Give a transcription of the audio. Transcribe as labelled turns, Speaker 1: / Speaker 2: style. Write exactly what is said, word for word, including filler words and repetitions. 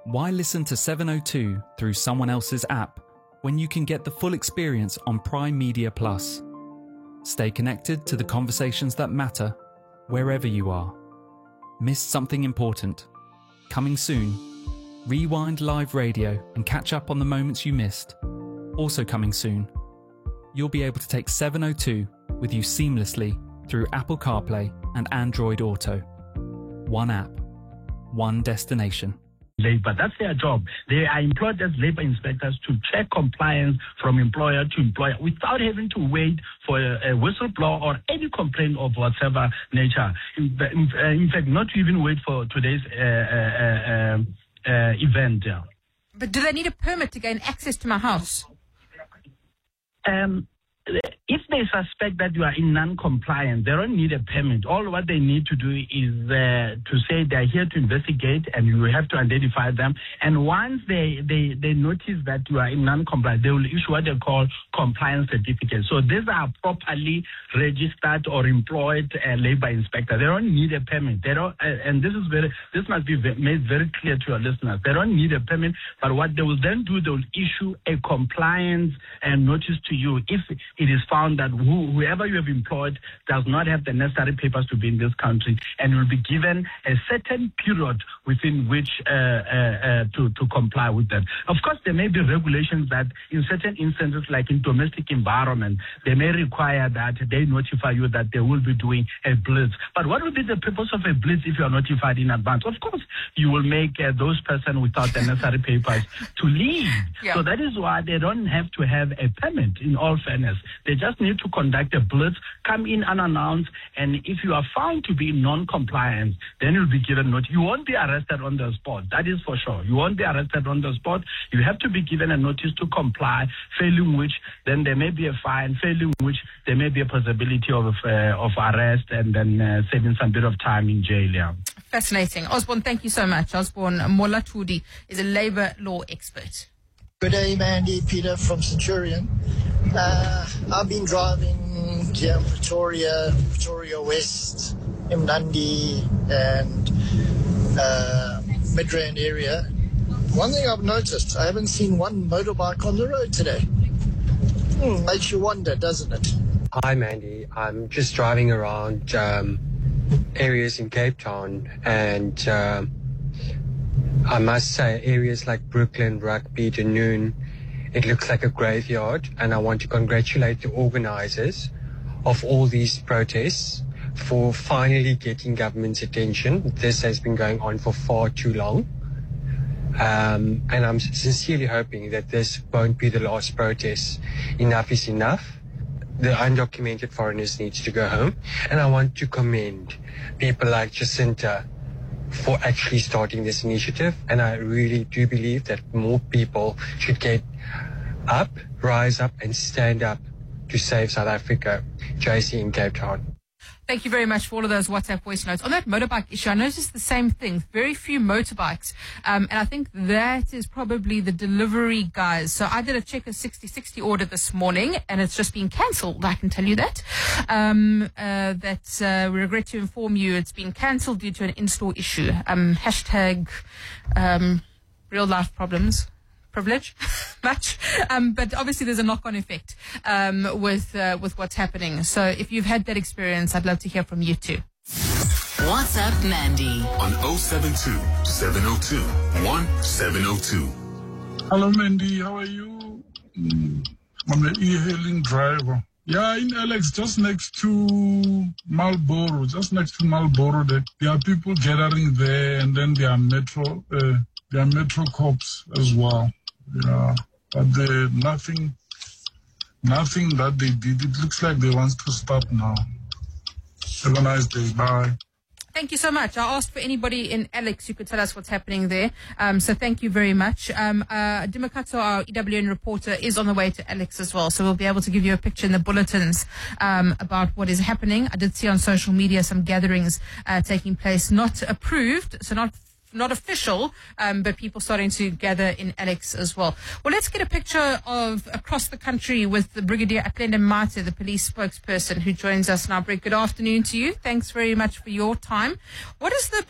Speaker 1: Why listen to seven oh two through someone else's app when you can get the full experience on Prime Media Plus? Stay connected to the conversations that matter wherever you are. Missed something important? Coming soon. Rewind live radio and catch up on the moments you missed. Also coming soon. You'll be able to take seven oh two with you seamlessly through Apple CarPlay and Android Auto. One app, one destination.
Speaker 2: Labor, that's their job. They are employed as labor inspectors to check compliance from employer to employer without having to wait for a, a whistleblower or any complaint of whatever nature. In, in, in fact, not to even wait for today's uh, uh, uh, uh, event. Yeah.
Speaker 3: But do they need a permit to gain access to my house?
Speaker 2: Um, if they suspect that you are in non-compliance, they don't need a permit. All what they need to do is uh, to say they're here to investigate, and you have to identify them. And once they, they, they notice that you are in non-compliance, they will issue what they call compliance certificates. So these are properly registered or employed uh, labor inspectors. They don't need a permit. They don't, uh, and this is very, this must be made very clear to your listeners. They don't need a permit, but what they will then do, they will issue a compliance uh, notice to you if it is found that who, whoever you have employed does not have the necessary papers to be in this country, and will be given a certain period within which uh, uh, uh, to, to comply with that. Of course, there may be regulations that in certain instances, like in domestic environment, they may require that they notify you that they will be doing a blitz. But what would be the purpose of a blitz if you are notified in advance? Of course, you will make uh, those persons without the necessary papers to leave. Yeah. So that is why they don't have to have a permit, in all fairness. They just need to conduct a blitz, come in unannounced, and if you are found to be in non-compliance, then you'll be given notice. You won't be arrested on the spot, that is for sure. You won't be arrested on the spot. You have to be given a notice to comply, failing which then there may be a fine, failing which there may be a possibility of uh, of arrest and then uh, saving some bit of time in jail. Yeah.
Speaker 3: Fascinating. Osborne, thank you so much. Osborne Molatudi is a labour law expert.
Speaker 4: Good day, Mandy. Peter from Centurion. Uh, I've been driving here in Pretoria, Pretoria West, Mnandi, and uh, Midrand area. One thing I've noticed, I haven't seen one motorbike on the road today. Hmm, makes you wonder, doesn't it?
Speaker 5: Hi, Mandy. I'm just driving around um, areas in Cape Town, and uh, I must say areas like Brooklyn, Rugby, Dunoon, it looks like a graveyard, and I want to congratulate the organizers of all these protests for finally getting government's attention. This has been going on for far too long. Um, and I'm sincerely hoping that this won't be the last protest. Enough is enough. The undocumented foreigners need to go home. And I want to commend people like Jacinta for actually starting this initiative. And I really do believe that more people should get up, rise up, and stand up to save South Africa. J C in Cape Town.
Speaker 3: Thank you very much for all of those WhatsApp voice notes. On that motorbike issue, I noticed the same thing. Very few motorbikes. Um, and I think that is probably the delivery guys. So I did a Checker sixty sixty order this morning, and it's just been cancelled. I can tell you that. Um, uh, that uh, we regret to inform you it's been cancelled due to an in-store issue. Um, hashtag um, real life problems. Privilege, much, um, but obviously there's a knock-on effect um, with uh, with what's happening. So if you've had that experience, I'd love to hear from you too.
Speaker 6: What's up, Mandy?
Speaker 7: On oh seven two, seven oh two, one seven oh two.
Speaker 8: Hello, Mandy. How are you? Mm, I'm an e-hailing driver. Yeah, in Alex, just next to Marlborough, just next to Marlborough, there, there are people gathering there, and then there are metro, uh, there are metro cops as well. Yeah, but they, nothing, nothing that they did. It looks like they want to stop now. Have a nice day. Bye.
Speaker 3: Thank you so much. I asked for anybody in Alex who could tell us what's happening there. Um, so thank you very much. Um, uh, Dimakatso, our E W N reporter, is on the way to Alex as well. So we'll be able to give you a picture in the bulletins um, about what is happening. I did see on social media some gatherings uh, taking place, not approved, so not not official, um, but people starting to gather in Alex as well. Well, let's get a picture of across the country with the Brigadier Atlenda Mate, the police spokesperson, who joins us now. Brig, good afternoon to you. Thanks very much for your time. What is the